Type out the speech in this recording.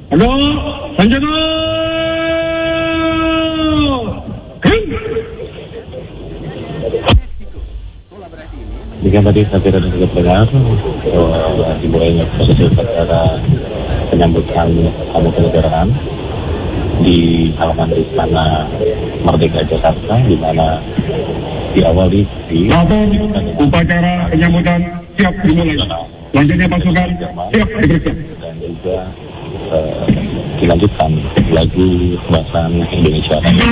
Halo, Sanjana! Jika tadi saya tidak ada dengar dimulainya proses upacara penyambutan tamu kenegaraan di halaman Istana Merdeka Jakarta, di mana diawali di upacara penyambutan siap dimulai. Selanjutnya pasukan siap diperiksa. Dan juga dilanjutkan lagu bahasa Indonesia.